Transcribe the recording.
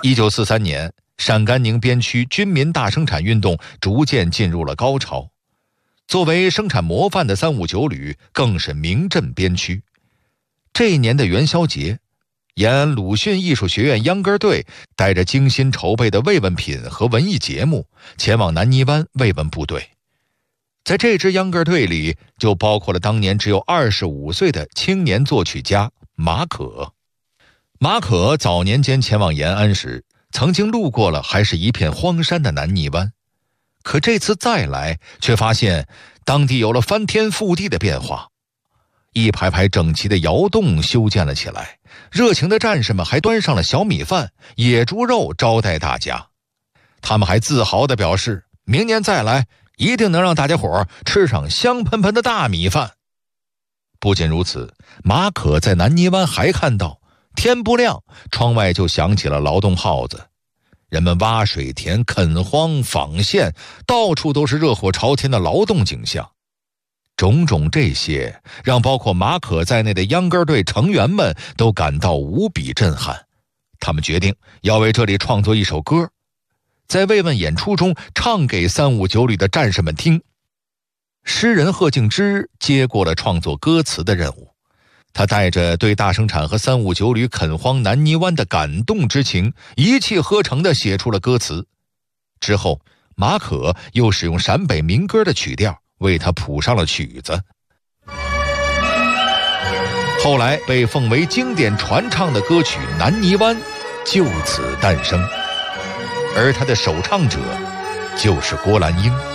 1943年，陕甘宁边区军民大生产运动逐渐进入了高潮。作为生产模范的359旅更是名震边区。这一年的元宵节，延安鲁迅艺术学院秧歌队带着精心筹备的慰问品和文艺节目前往南泥湾慰问部队。在这支秧歌队里，就包括了当年只有25岁的青年作曲家马可。马可早年间前往延安时，曾经路过了还是一片荒山的南泥湾，可这次再来，却发现当地有了翻天覆地的变化。一排排整齐的窑洞修建了起来，热情的战士们还端上了小米饭、野猪肉招待大家。他们还自豪地表示，明年再来一定能让大家伙吃上香喷喷的大米饭。不仅如此，马可在南泥湾还看到，天不亮，窗外就响起了劳动号子。人们挖水田、垦荒、纺线，到处都是热火朝天的劳动景象。种种这些让包括马可在内的秧歌队成员们都感到无比震撼。他们决定要为这里创作一首歌，在慰问演出中唱给359旅的战士们听。诗人贺敬之接过了创作歌词的任务，他带着对大生产和359旅垦荒南泥湾的感动之情，一气呵成地写出了歌词。之后，马可又使用陕北民歌的曲调为他谱上了曲子，后来被奉为经典传唱的歌曲《南泥湾》就此诞生，而他的首唱者就是郭兰英。